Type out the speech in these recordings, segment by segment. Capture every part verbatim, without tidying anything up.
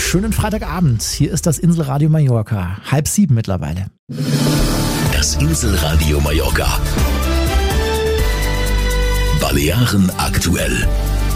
Schönen Freitagabend. Hier ist das Inselradio Mallorca. Halb sieben mittlerweile. Das Inselradio Mallorca. Balearen aktuell.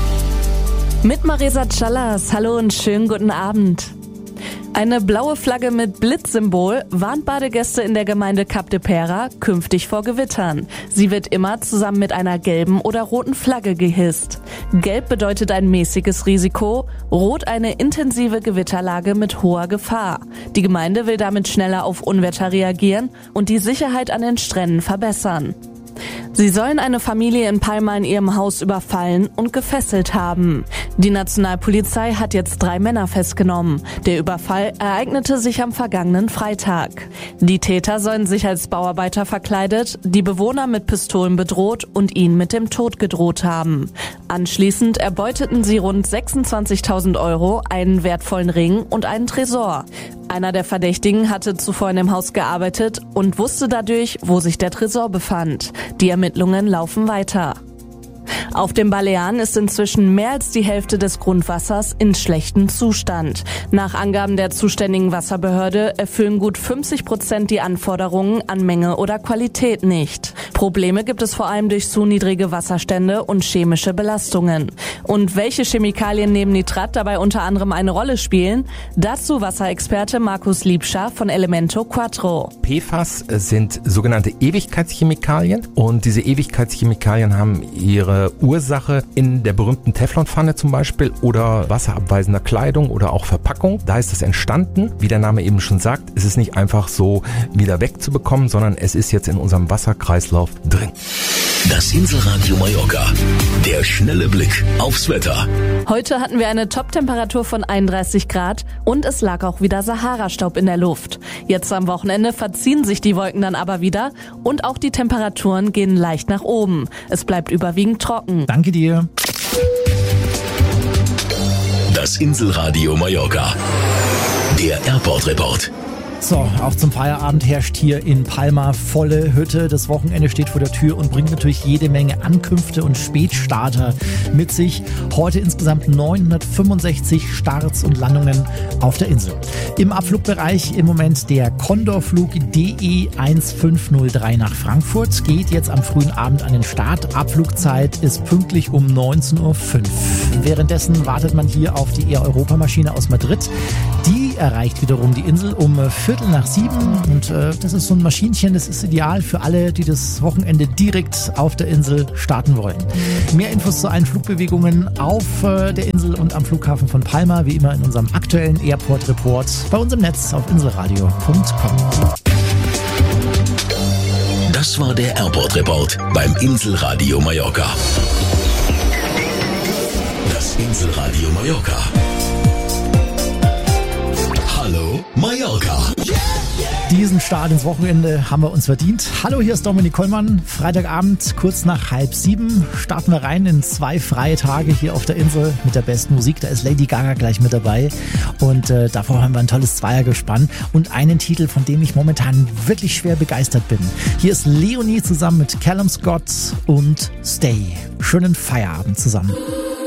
Mit Marisa Callas. Hallo und schönen guten Abend. Eine blaue Flagge mit Blitzsymbol warnt Badegäste in der Gemeinde Cap de Pera künftig vor Gewittern. Sie wird immer zusammen mit einer gelben oder roten Flagge gehisst. Gelb bedeutet ein mäßiges Risiko, rot eine intensive Gewitterlage mit hoher Gefahr. Die Gemeinde will damit schneller auf Unwetter reagieren und die Sicherheit an den Stränden verbessern. Sie sollen eine Familie in Palma in ihrem Haus überfallen und gefesselt haben. Die Nationalpolizei hat jetzt drei Männer festgenommen. Der Überfall ereignete sich am vergangenen Freitag. Die Täter sollen sich als Bauarbeiter verkleidet, die Bewohner mit Pistolen bedroht und ihnen mit dem Tod gedroht haben. Anschließend erbeuteten sie rund sechsundzwanzigtausend Euro, einen wertvollen Ring und einen Tresor. Einer der Verdächtigen hatte zuvor in dem Haus gearbeitet und wusste dadurch, wo sich der Tresor befand. Die Ermittlungen laufen weiter. Auf den Balearen ist inzwischen mehr als die Hälfte des Grundwassers in schlechtem Zustand. Nach Angaben der zuständigen Wasserbehörde erfüllen gut fünfzig Prozent die Anforderungen an Menge oder Qualität nicht. Probleme gibt es vor allem durch zu niedrige Wasserstände und chemische Belastungen. Und welche Chemikalien neben Nitrat dabei unter anderem eine Rolle spielen? Dazu Wasserexperte Markus Liebscher von Elemento Quattro. P F A S sind sogenannte Ewigkeitschemikalien und diese Ewigkeitschemikalien haben ihre Ursache in der berühmten Teflonpfanne zum Beispiel oder wasserabweisender Kleidung oder auch Verpackung. Da ist es entstanden. Wie der Name eben schon sagt, es ist nicht einfach so wieder wegzubekommen, sondern es ist jetzt in unserem Wasserkreislauf drin. Das Inselradio Mallorca. Der schnelle Blick aufs Wetter. Heute hatten wir eine Top-Temperatur von einunddreißig Grad und es lag auch wieder Sahara-Staub in der Luft. Jetzt am Wochenende verziehen sich die Wolken dann aber wieder und auch die Temperaturen gehen leicht nach oben. Es bleibt überwiegend trocken. Danke dir. Das Inselradio Mallorca. Der Airport Report. So, auch zum Feierabend herrscht hier in Palma volle Hütte. Das Wochenende steht vor der Tür und bringt natürlich jede Menge Ankünfte und Spätstarter mit sich. Heute insgesamt neunhundertfünfundsechzig Starts und Landungen auf der Insel. Im Abflugbereich im Moment der Condor-Flug D E eins fünf null drei nach Frankfurt. Geht jetzt am frühen Abend an den Start. Abflugzeit ist pünktlich um neunzehn Uhr fünf. Währenddessen wartet man hier auf die Air Europa-Maschine aus Madrid. Die erreicht wiederum die Insel um Viertel nach sieben und äh, das ist so ein Maschinchen, das ist ideal für alle, die das Wochenende direkt auf der Insel starten wollen. Mehr Infos zu allen Flugbewegungen auf äh, der Insel und am Flughafen von Palma, wie immer in unserem aktuellen Airport Report bei uns im Netz auf inselradio punkt com. Das war der Airport Report beim Inselradio Mallorca. Das Inselradio Mallorca. Hallo Mallorca. Diesen Start ins Wochenende haben wir uns verdient. Hallo, hier ist Dominik Kollmann. Freitagabend, kurz nach halb sieben, starten wir rein in zwei freie Tage hier auf der Insel mit der besten Musik. Da ist Lady Gaga gleich mit dabei und äh, davor haben wir ein tolles Zweiergespann und einen Titel, von dem ich momentan wirklich schwer begeistert bin. Hier ist Leonie zusammen mit Callum Scott und Stay. Schönen Feierabend zusammen.